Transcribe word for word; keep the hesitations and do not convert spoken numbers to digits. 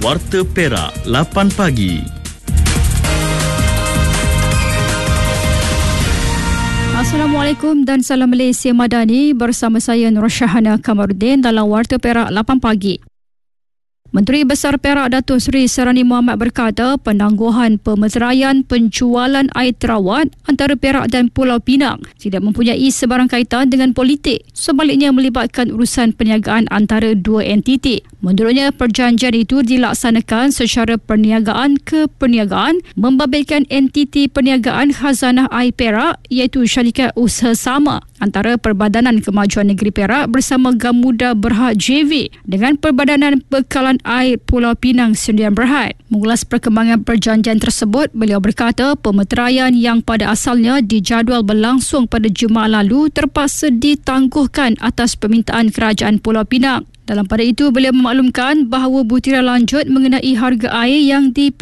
Warta Perak lapan pagi. Assalamualaikum dan salam Malaysia Madani, bersama saya Nur Syahana Kamarudin dalam Warta Perak lapan pagi. Menteri Besar Perak Datuk Seri Sarani Mohamad berkata penangguhan pemeteraian penjualan air terawat antara Perak dan Pulau Pinang tidak mempunyai sebarang kaitan dengan politik, sebaliknya melibatkan urusan perniagaan antara dua entiti. Menurutnya, perjanjian itu dilaksanakan secara perniagaan ke perniagaan membabitkan entiti perniagaan Khazanah Air Perak iaitu syarikat usaha sama antara Perbadanan Kemajuan Negeri Perak bersama Gamuda Berhad J V dengan Perbadanan Bekalan Air Pulau Pinang Sdn Bhd. Mengulas perkembangan perjanjian tersebut, beliau berkata pemeteraian yang pada asalnya dijadual berlangsung pada Jumaat lalu terpaksa ditangguhkan atas permintaan Kerajaan Pulau Pinang. Dalam pada itu, beliau memaklumkan bahawa butiran lanjut mengenai harga air yang di